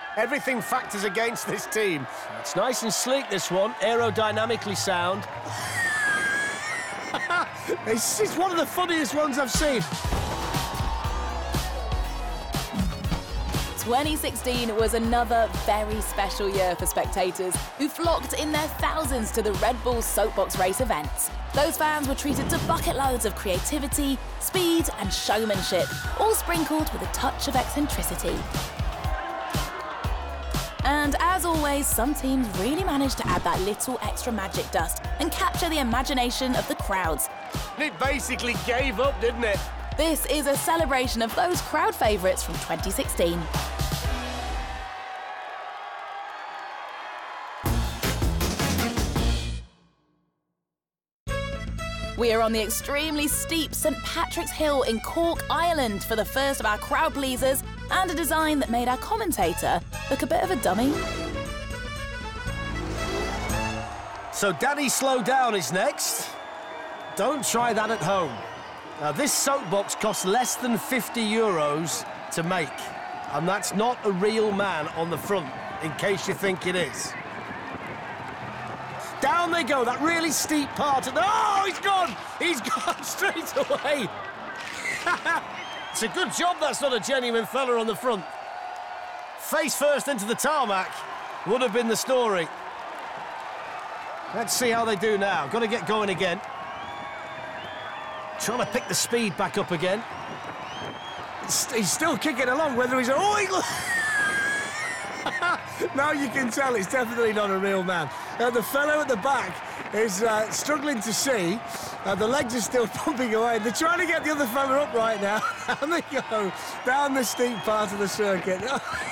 Everything factors against this team. It's nice and sleek, this one. Aerodynamically sound. It's one of the funniest ones I've seen. 2016 was another very special year for spectators who flocked in their thousands to the Red Bull Soapbox Race events. Those fans were treated to bucket loads of creativity, speed and showmanship, all sprinkled with a touch of eccentricity. And as always, some teams really managed to add that little extra magic dust and capture the imagination of the crowds. It basically gave up, didn't it? This is a celebration of those crowd favourites from 2016. We are on the extremely steep St Patrick's Hill in Cork, Ireland for the first of our crowd pleasers and a design that made our commentator look a bit of a dummy. So Daddy Slow Down is next. Don't try that at home. Now, this soapbox costs less than €50 to make, and that's not a real man on the front, in case you think it is. Down they go, that really steep part. Oh, he's gone! He's gone straight away. It's a good job that's not a genuine fella on the front. Face first into the tarmac would have been the story. Let's see how they do now. Got to get going again. Trying to pick the speed back up again. He's still kicking along, whether he's... Oh, now you can tell it's definitely not a real man. The fellow at the back is struggling to see. The legs are still pumping away. They're trying to get the other fella up right now. And they go down the steep part of the circuit.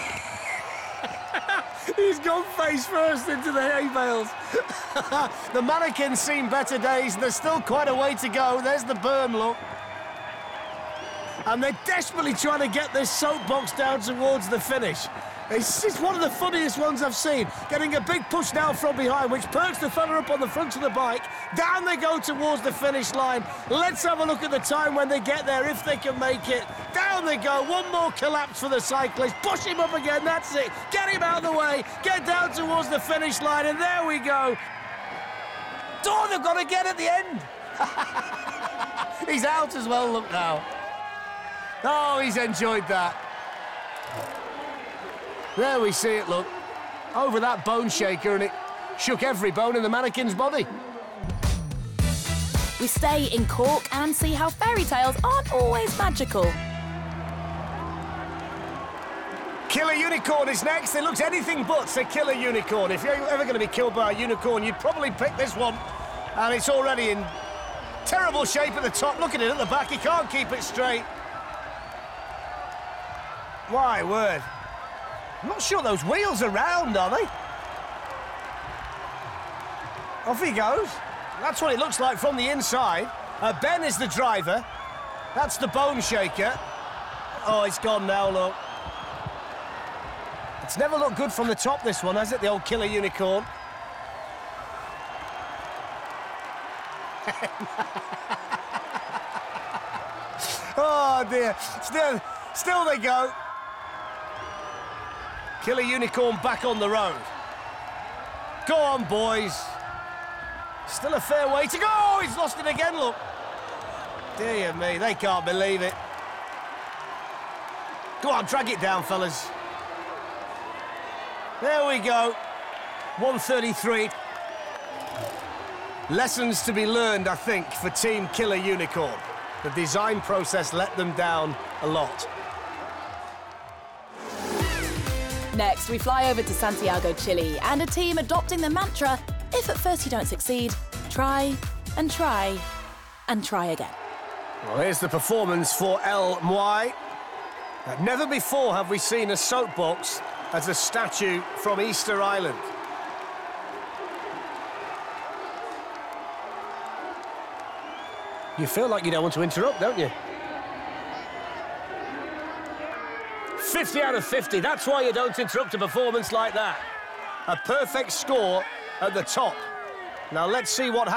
He's gone face first into the hay bales. The mannequins seen better days, and there's still quite a way to go. There's the berm, look. And they're desperately trying to get this soapbox down towards the finish. It's one of the funniest ones I've seen. Getting a big push now from behind, which perks the fella up on the front of the bike. Down they go towards the finish line. Let's have a look at the time when they get there, if they can make it. Down they go. One more collapse for the cyclist. Push him up again, that's it. Get him out of the way. Get down towards the finish line, and there we go. Oh, they've got to get at the end. He's out as well, look now. Oh, he's enjoyed that. There we see it, look. Over that bone shaker, and it shook every bone in the mannequin's body. We stay in Cork and see how fairy tales aren't always magical. Killer Unicorn is next. It looks anything but a killer unicorn. If you're ever going to be killed by a unicorn, you'd probably pick this one. And it's already in terrible shape at the top. Look at it at the back. He can't keep it straight. My word. I'm not sure those wheels are round, are they? Off he goes. That's what it looks like from the inside. Ben is the driver. That's the bone shaker. Oh, it's gone now, look. It's never looked good from the top, this one, has it? The old killer unicorn. Oh, dear. Still they go. Killer Unicorn back on the road. Go on, boys. Still a fair way to go. Oh, he's lost it again, look. Dear me, they can't believe it. Go on, drag it down, fellas. There we go. 1:33. Lessons to be learned, I think, for Team Killer Unicorn. The design process let them down a lot. Next, we fly over to Santiago, Chile, and a team adopting the mantra, if at first you don't succeed, try and try and try again. Well, here's the performance for El Muay. Never before have we seen a soapbox as a statue from Easter Island. You feel like you don't want to interrupt, don't you? 50 out of 50, that's why you don't interrupt a performance like that. A perfect score at the top. Now let's see what happens.